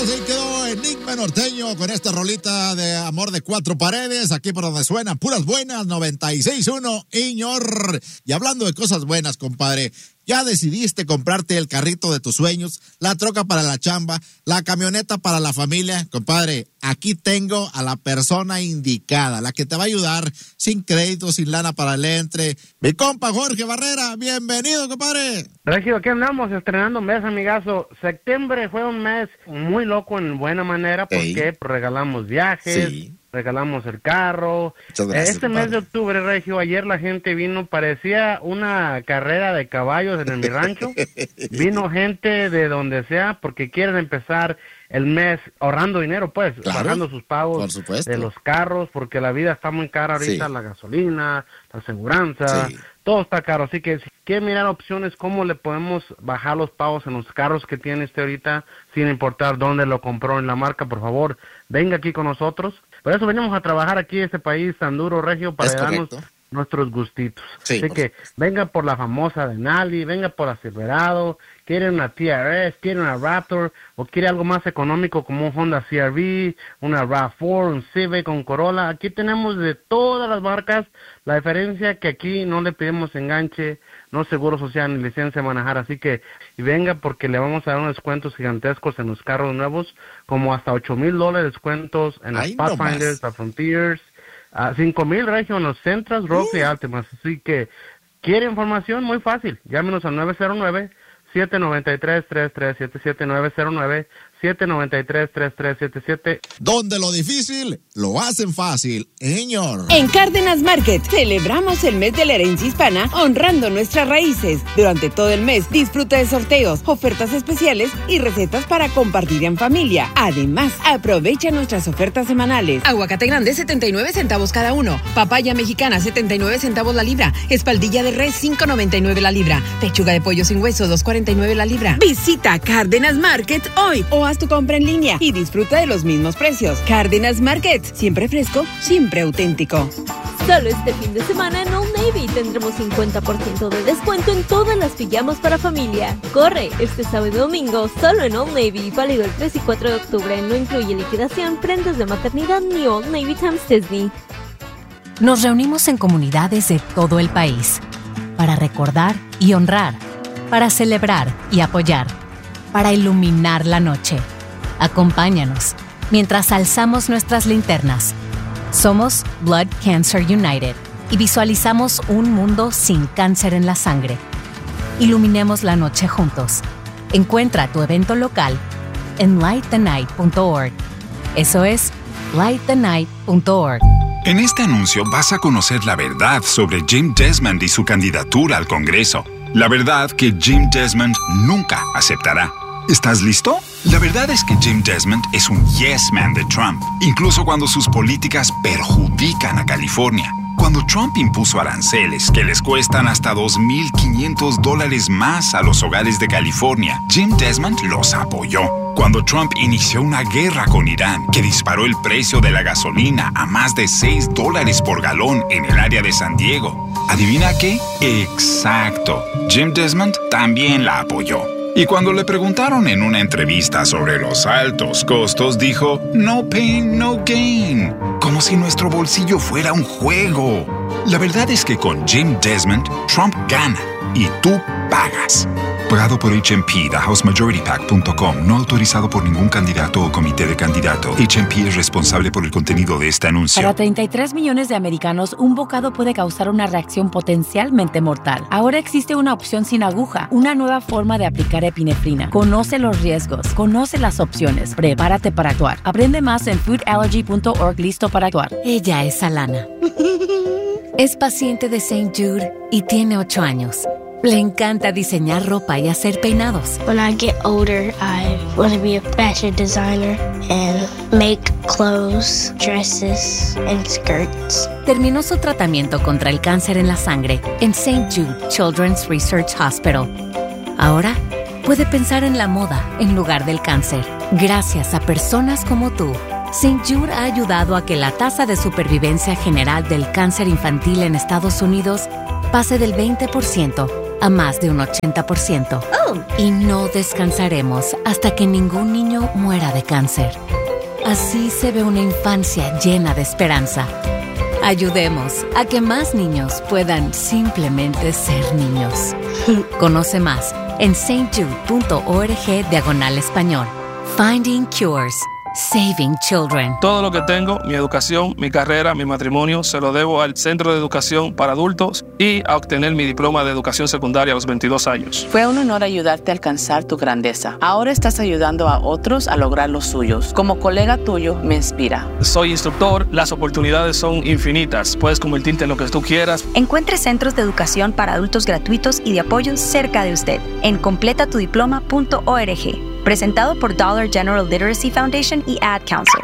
Así quedó Enigma Norteño con esta rolita de Amor de Cuatro Paredes, aquí por donde suenan puras buenas, 96.1 Iñor. Y hablando de cosas buenas, compadre, ya decidiste comprarte el carrito de tus sueños, la troca para la chamba, la camioneta para la familia. Compadre, aquí tengo a la persona indicada, la que te va a ayudar sin crédito, sin lana para el entre. Mi compa Jorge Barrera, bienvenido, compadre. Regio, aquí andamos estrenando mes, amigazo. Septiembre fue un mes muy loco en buena manera porque regalamos viajes, regalamos el carro. Gracias, este mes de octubre, Regio, ayer la gente vino, parecía una carrera de caballos en mi rancho. Vino gente de donde sea porque quieren empezar el mes ahorrando dinero, pues, bajando sus pagos de los carros, porque la vida está muy cara ahorita, la gasolina, la aseguranza, todo está caro. Así que si quiere mirar opciones, cómo le podemos bajar los pagos en los carros que tiene usted ahorita, sin importar dónde lo compró en la marca, por favor, venga aquí con nosotros. Por eso venimos a trabajar aquí en este país tan duro, Regio, para darnos nuestros gustitos. Así que venga por la famosa Denali, venga por la Silverado, quiere una TRS, quiere una Raptor, o quiere algo más económico como un Honda CR-V, una RAV4, un Civic, un Corolla. Aquí tenemos de todas las marcas. La diferencia es que aquí no le pedimos enganche, no seguro social ni licencia de manejar. Así que y venga porque le vamos a dar unos descuentos gigantescos en los carros nuevos, como hasta $8,000 descuentos en las Pathfinders, las Frontiers, $5,000, Regio, en los Sentras, Rogue y Altimas. Así que, ¿quiere información? Muy fácil. Llámenos al 909-793-3377, 909-793-3377. Donde lo difícil lo hacen fácil, señor. En Cárdenas Market celebramos el mes de la herencia hispana honrando nuestras raíces. Durante todo el mes disfruta de sorteos, ofertas especiales y recetas para compartir en familia. Además, aprovecha nuestras ofertas semanales. Aguacate grande 79 centavos cada uno. Papaya mexicana 79 centavos la libra. Espaldilla de res 5.99 la libra. Pechuga de pollo sin hueso 2.49 la libra. Visita Cárdenas Market hoy o haz tu compra en línea y disfruta de los mismos precios. Cárdenas Market, siempre fresco, siempre auténtico. Solo este fin de semana en Old Navy tendremos 50% de descuento en todas las pijamas para familia. Corre, este sábado y domingo, solo en Old Navy, válido el 3 y 4 de octubre. No incluye liquidación, prendas de maternidad ni Old Navy Times Disney. Nos reunimos en comunidades de todo el país para recordar y honrar, para celebrar y apoyar, para iluminar la noche. Acompáñanos mientras alzamos nuestras linternas. Somos Blood Cancer United y visualizamos un mundo sin cáncer en la sangre. Iluminemos la noche juntos. Encuentra tu evento local en lightthenight.org. Eso es lightthenight.org. En este anuncio vas a conocer la verdad sobre Jim Desmond y su candidatura al Congreso. La verdad que Jim Desmond nunca aceptará. ¿Estás listo? La verdad es que Jim Desmond es un yes man de Trump, incluso cuando sus políticas perjudican a California. Cuando Trump impuso aranceles que les cuestan hasta $2,500 más a los hogares de California, Jim Desmond los apoyó. Cuando Trump inició una guerra con Irán que disparó el precio de la gasolina a más de $6 por galón en el área de San Diego, ¿adivina qué? Exacto. Jim Desmond también la apoyó. Y cuando le preguntaron en una entrevista sobre los altos costos, dijo, no pain, no gain. Como si nuestro bolsillo fuera un juego. La verdad es que con Jim Desmond, Trump gana y tú pagas. Pagado por HMP, TheHouseMajorityPAC.com. No autorizado por ningún candidato o comité de candidato. HMP es responsable por el contenido de este anuncio. Para 33 millones de americanos, un bocado puede causar una reacción potencialmente mortal. Ahora existe una opción sin aguja, una nueva forma de aplicar epinefrina. Conoce los riesgos, conoce las opciones, prepárate para actuar. Aprende más en foodallergy.org. Listo para actuar. Ella es Alana. Es paciente de St. Jude y tiene 8 años. Le encanta diseñar ropa y hacer peinados. When I get older, I want to be a fashion designer and make clothes, dresses, and skirts. Terminó su tratamiento contra el cáncer en la sangre en St. Jude Children's Research Hospital. Ahora puede pensar en la moda en lugar del cáncer. Gracias a personas como tú, St. Jude ha ayudado a que la tasa de supervivencia general del cáncer infantil en Estados Unidos pase del 20% a más de un 80%. Y no descansaremos hasta que ningún niño muera de cáncer. Así se ve una infancia llena de esperanza. Ayudemos a que más niños puedan simplemente ser niños. Conoce más en stjude.org/español. Finding Cures. Saving Children. Todo lo que tengo, mi educación, mi carrera, mi matrimonio, se lo debo al Centro de Educación para Adultos y a obtener mi diploma de educación secundaria a los 22 años. Fue un honor ayudarte a alcanzar tu grandeza. Ahora estás ayudando a otros a lograr los suyos. Como colega tuyo, me inspira. Soy instructor, las oportunidades son infinitas. Puedes convertirte en lo que tú quieras. Encuentre centros de educación para adultos gratuitos y de apoyo cerca de usted en completatudiploma.org. Presentado por Dollar General Literacy Foundation y Ad Council.